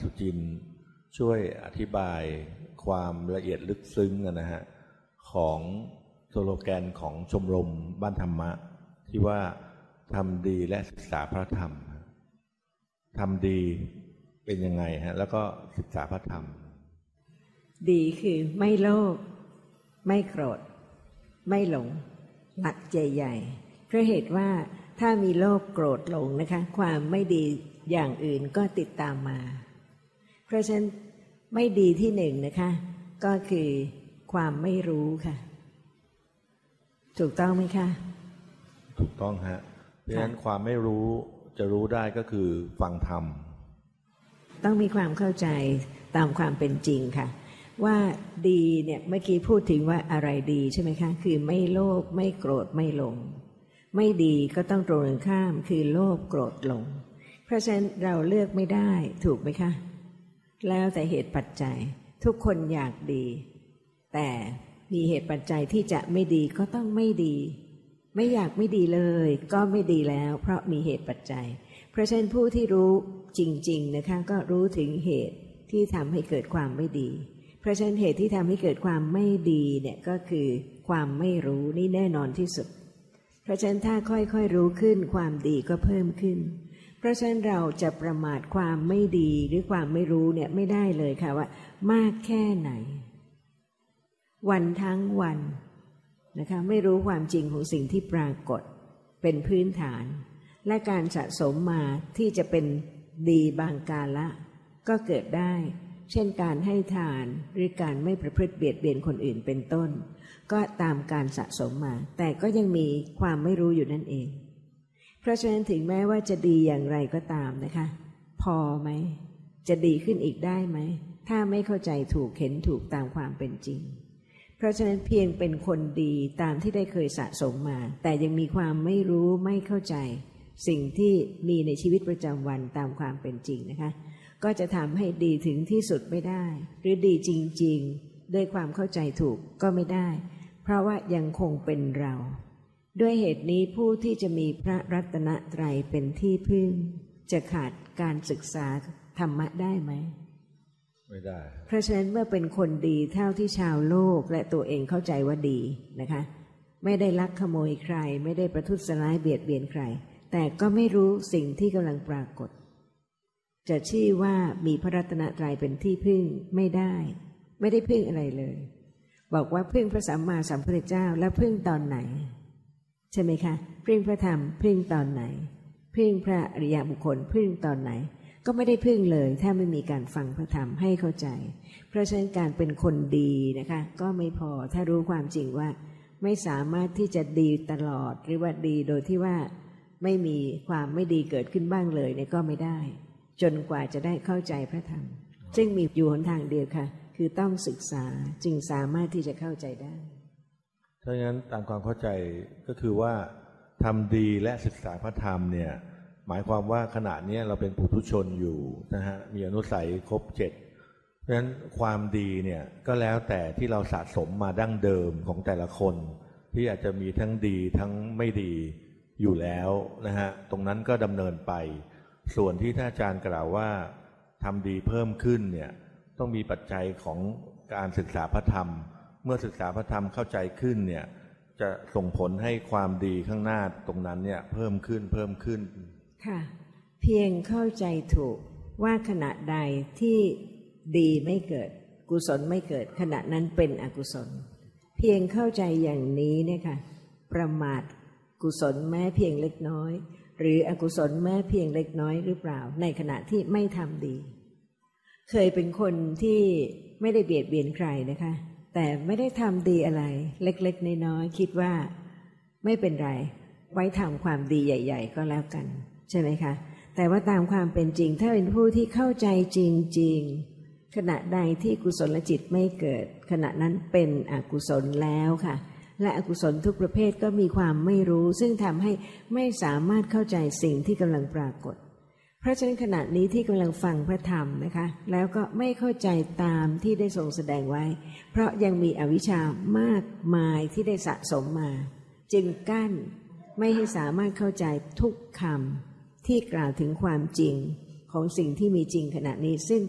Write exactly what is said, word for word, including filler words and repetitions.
สุจินต์ช่วยอธิบายความละเอียดลึกซึ้งนะฮะของสโลแกนของชมรมบ้านธรรมะที่ว่าทำดีและศึกษาพระธรรมทำดีเป็นยังไงฮะแล้วก็ศึกษาพระธรรมดีคือไม่โลภไม่โกรธไม่หลงหลักใหญ่ๆเพราะเหตุว่าถ้ามีโลภโกรธหลงนะคะความไม่ดีอย่างอื่นก็ติดตามมาเพราะฉะนั้นไม่ดีที่หนึ่งนะคะก็คือความไม่รู้ค่ะถูกต้องไหมคะถูกต้องฮะเพราะฉะนั้นความไม่รู้จะรู้ได้ก็คือฟังธรรมต้องมีความเข้าใจตามความเป็นจริงค่ะว่าดีเนี่ยเมื่อกี้พูดถึงว่าอะไรดีใช่ไหมคะคือไม่โลภไม่โกรธไม่หลงไม่ดีก็ต้องตรงกันข้ามคือโลภโกรธหลงเพราะฉะนั้นเราเลือกไม่ได้ถูกไหมคะแล้วแต่เหตุปัจจัยทุกคนอยากดีแต่มีเหตุปัจจัยที่จะไม่ดีก็ต้องไม่ดีไม่อยากไม่ดีเลยก็ไม่ดีแล้วเพราะมีเหตุปัจจัยเพราะฉะนั้นผู้ที่รู้จริงๆนะคะก็รู้ถึงเหตุที่ทำให้เกิดความไม่ดีเพราะฉะนั้นเหตุที่ทำให้เกิดความไม่ดีเนี่ยก็คือความไม่รู้นี่แน่นอนที่สุดเพราะฉะนั้นถ้าค่อยๆรู้ขึ้นความดีก็เพิ่มขึ้นเพราะฉะนั้นเราจะประมาทความไม่ดีหรือความไม่รู้เนี่ยไม่ได้เลยค่ะว่ามากแค่ไหนวันทั้งวันนะคะไม่รู้ความจริงของสิ่งที่ปรากฏเป็นพื้นฐานและการสะสมมาที่จะเป็นดีบางกาละก็เกิดได้เช่นการให้ทานหรือการไม่ประพฤติเบียดเบียนคนอื่นเป็นต้นก็ตามการสะสมมาแต่ก็ยังมีความไม่รู้อยู่นั่นเองเพราะฉะนั้นถึงแม้ว่าจะดีอย่างไรก็ตามนะคะพอไหมจะดีขึ้นอีกได้ไหมถ้าไม่เข้าใจถูกเห็นถูกตามความเป็นจริงเพราะฉะนั้นเพียงเป็นคนดีตามที่ได้เคยสะสมมาแต่ยังมีความไม่รู้ไม่เข้าใจสิ่งที่มีในชีวิตประจำวันตามความเป็นจริงนะคะก็จะทำให้ดีถึงที่สุดไม่ได้หรือดีจริงๆด้วยความเข้าใจถูกก็ไม่ได้เพราะว่ายังคงเป็นเราด้วยเหตุนี้ผู้ที่จะมีพระรัตนตรัยเป็นที่พึ่งจะขาดการศึกษาธรรมะได้ไหมไม่ได้เพราะฉะนั้นเมื่อเป็นคนดีเท่าที่ชาวโลกและตัวเองเข้าใจว่าดีนะคะไม่ได้ลักขโมยใครไม่ได้ประทุษร้ายเบียดเบียนใครแต่ก็ไม่รู้สิ่งที่กำลังปรากฏจะชื่อว่ามีพระรัตนตรัยเป็นที่พึ่งไม่ได้ไม่ได้พึ่งอะไรเลยบอกว่าพึ่งพระสัมมาสัมพุทธเจ้าแล้วพึ่งตอนไหนใช่ไหมคะพึ่งพระธรรมพึ่งตอนไหนพึ่งพระอริยบุคคลพึ่งตอนไหนก็ไม่ได้พึ่งเลยถ้าไม่มีการฟังพระธรรมให้เข้าใจเพราะฉะนั้นการเป็นคนดีนะคะก็ไม่พอถ้ารู้ความจริงว่าไม่สามารถที่จะดีตลอดหรือว่าดีโดยที่ว่าไม่มีความไม่ดีเกิดขึ้นบ้างเลยเนี่ยก็ไม่ได้จนกว่าจะได้เข้าใจพระธรรมซึ่งมีอยู่หนทางเดียวค่ะคือต้องศึกษาจึงสามารถที่จะเข้าใจได้ถ้างั้นตามความเข้าใจก็คือว่าทำดีและศึกษาพระธรรมเนี่ยหมายความว่าขณะนี้เราเป็นปุถุชนอยู่นะฮะมีอนุสัยครบเจ็ดเพราะฉะนั้นความดีเนี่ยก็แล้วแต่ที่เราสะสมมาดั้งเดิมของแต่ละคนที่อาจจะมีทั้งดีทั้งไม่ดีอยู่แล้วนะฮะตรงนั้นก็ดำเนินไปส่วนที่ท่านอาจารย์กล่าวว่าทำดีเพิ่มขึ้นเนี่ยต้องมีปัจจัยของการศึกษาพระธรรมเมื่อศึกษาพระธรรมเข้าใจขึ้นเนี่ยจะส่งผลให้ความดีข้างหน้าตรงนั้นเนี่ยเพิ่มขึ้นเพิ่มขึ้นค่ะเพียงเข้าใจถูกว่าขณะใดที่ดีไม่เกิดกุศลไม่เกิดขณะนั้นเป็นอกุศลเพียงเข้าใจอย่างนี้เนี่ยค่ะประมาทกุศลแม้เพียงเล็กน้อยหรืออกุศลแม้เพียงเล็กน้อยหรือเปล่าในขณะที่ไม่ทำดีเคยเป็นคนที่ไม่ได้เบียดเบียนใครนะคะแต่ไม่ได้ทำดีอะไรเล็กๆน้อยๆคิดว่าไม่เป็นไรไว้ทำความดีใหญ่ๆก็แล้วกันใช่ไหมคะแต่ว่าตามความเป็นจริงถ้าเป็นผู้ที่เข้าใจจริงๆขณะใดที่กุศลจิตไม่เกิดขณะนั้นเป็นอกุศลแล้วค่ะและอกุศลทุกประเภทก็มีความไม่รู้ซึ่งทำให้ไม่สามารถเข้าใจสิ่งที่กำลังปรากฏเพราะฉะนั้นขณะนี้ที่กำลังฟังพระธรรมนะคะแล้วก็ไม่เข้าใจตามที่ได้ทรงแสดงไว้เพราะยังมีอวิชชามากมายที่ได้สะสมมาจึงกั้นไม่ให้สามารถเข้าใจทุกคำที่กล่าวถึงความจริงของสิ่งที่มีจริงขณะนี้ซึ่ง